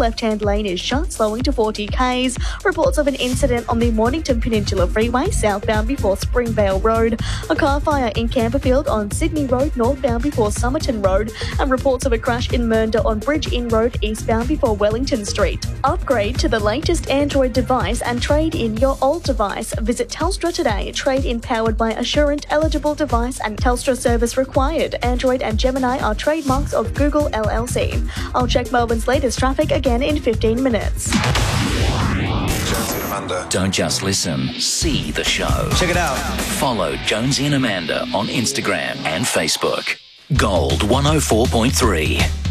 left-hand lane is shut, slowing to 40 k's. Reports of an incident on the Mornington Peninsula Freeway, southbound before Springvale Road. A car fire in Camberfield on Sydney Road, northbound before Somerton Road. And reports of a crash in Mernda on Bridge Inn Road, eastbound before Wellington Street. Upgrade to the latest Android device and trade in your old device. Visit Telstra today. Trade in powered by Assurant, eligible device and Telstra service required. Android and Gemini are trademarks of Google LLC. I'll check Melbourne's latest traffic again in 15 minutes. Jonesy and Amanda. Don't just listen, see the show. Check it out. Follow Jonesy and Amanda on Instagram and Facebook. Gold 104.3.